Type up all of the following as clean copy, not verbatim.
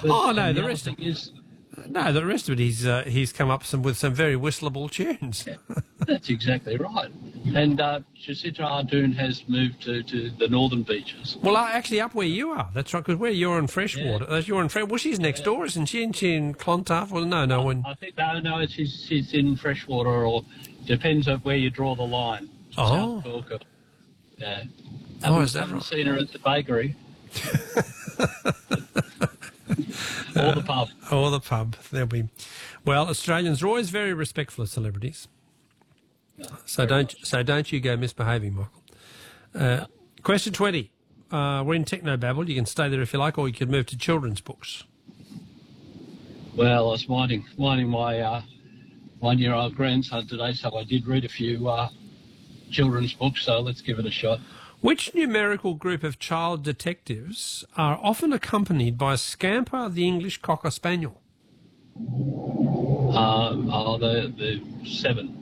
Oh no, the other thing is, no, the rest of it he's come up with some very whistleable tunes. that's exactly right. And Jacinta Ardern has moved to the northern beaches. Well, actually, up where you are. That's right, because you're in Freshwater. Yeah. You're in well, she's next door, isn't she? Isn't she in Clontarf? Well, no. I think no. She's in Freshwater, or depends on where you draw the line. Oh. South Corker. Yeah. Is that right? Haven't seen her at the bakery. Or the pub. Or the pub. There'll be. Well, Australians are always very respectful of celebrities. So don't you go misbehaving, Michael. Question 20. We're in Technobabble. You can stay there if you like, or you can move to children's books. Well, I was minding my one-year-old grandson today, so I did read a few children's books, so let's give it a shot. Which numerical group of child detectives are often accompanied by Scamper, the English Cocker Spaniel? The 7.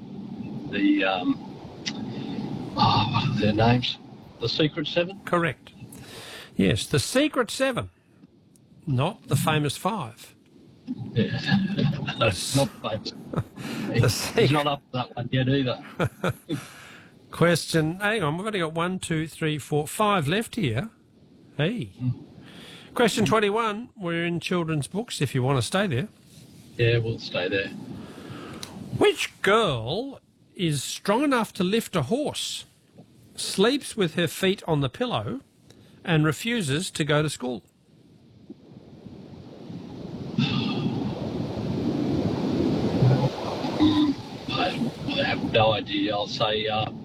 What are their names? The Secret 7? Correct. Yes, the Secret 7, not the famous 5. Yeah, that's not famous. He's not up to that one yet either. Question, hang on, we've only got 1, 2, 3, 4, 5 left here. Hey. Question 21, we're in children's books if you want to stay there. Yeah, we'll stay there. Which girl is strong enough to lift a horse, sleeps with her feet on the pillow, and refuses to go to school? I have no idea. I'll say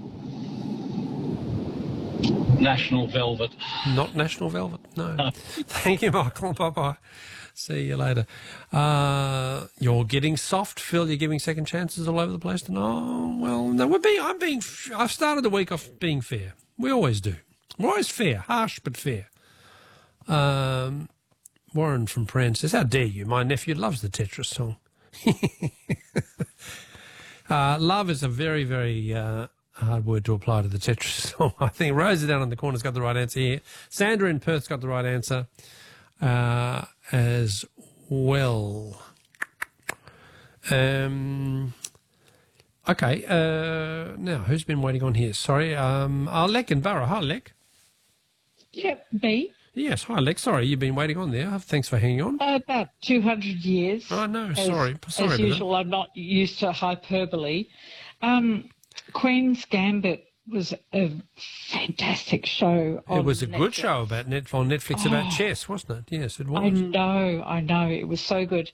National Velvet. Not National Velvet, no. Thank you, Michael. Bye-bye. See you later. You're getting soft, Phil. You're giving second chances all over the place. Oh, well, no, I've started the week off being fair. We always do. We're always fair, harsh but fair. Warren from Pran says, how dare you? My nephew loves the Tetris song. Love is a very, very hard word to apply to the Tetris song. I think Rosa down in the corner's got the right answer here. Sandra in Perth's got the right answer as well. Okay, now, who's been waiting on here? Sorry, Lek in Burra. Hi, Lek. Yep, me. Yes, hi, Lek. Sorry, you've been waiting on there. Thanks for hanging on. About 200 years. Oh, no, sorry. As usual, I'm not used to hyperbole. Queen's Gambit was a fantastic show on It was a Netflix. good show on Netflix about chess, wasn't it? Yes, it was. I know. It was so good.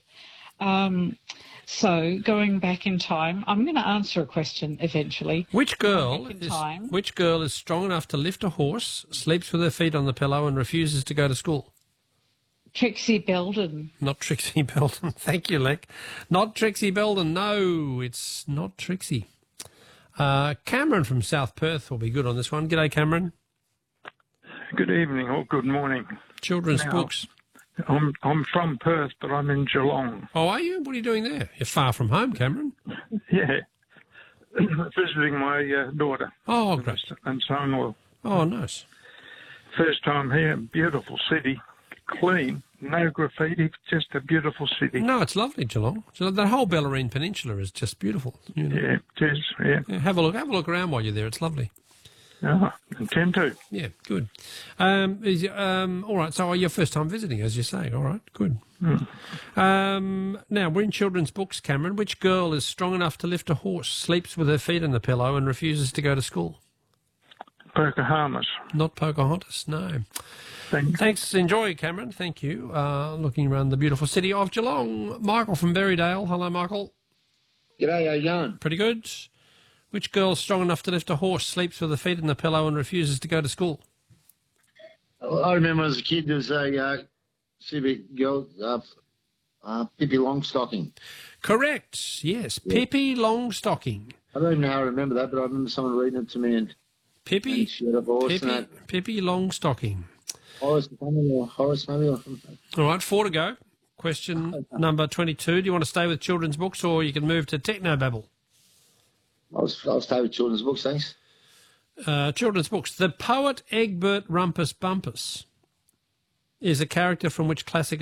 So going back in time, I'm going to answer a question eventually. Which girl is strong enough to lift a horse, sleeps with her feet on the pillow, and refuses to go to school? Trixie Belden. Not Trixie Belden. Thank you, Lek. Not Trixie Belden. No, it's not Trixie. Cameron from South Perth will be good on this one. G'day, Cameron. Good evening or good morning. Children's books. I'm from Perth, but I'm in Geelong. Oh, are you? What are you doing there? You're far from home, Cameron. Yeah. Visiting my daughter. Oh, great. And son-in-law. Oh, nice. First time here. Beautiful city. Clean. No graffiti. Just a beautiful city. No, it's lovely, Geelong. So the whole Bellarine Peninsula is just beautiful. You know? Yeah, it is. Yeah. Have a look around while you're there. It's lovely. I intend to. Yeah, good. All right, so your first time visiting, as you say. All right, good. Now, we're in children's books, Cameron. Which girl is strong enough to lift a horse, sleeps with her feet on the pillow, and refuses to go to school? Pocahontas. Not Pocahontas, no. Thanks. Enjoy, Cameron. Thank you. Looking around the beautiful city of Geelong. Michael from Berrydale. Hello, Michael. G'day, how you going? Pretty good. Which girl is strong enough to lift a horse, sleeps with her feet in the pillow, and refuses to go to school? I remember as a kid there was a CB girl, Pippi Longstocking. Correct. Yes, yeah. Pippi Longstocking. I don't even know how I remember that, but I remember someone reading it to me. And Pippi she had a voice Pippi Longstocking. Horace maybe or something. All right, 4 to go. Question number 22. Do you want to stay with children's books, or you can move to Technobabble? I'll stay with children's books, thanks. Children's books. The poet Egbert Rumpus Bumpus is a character from which classic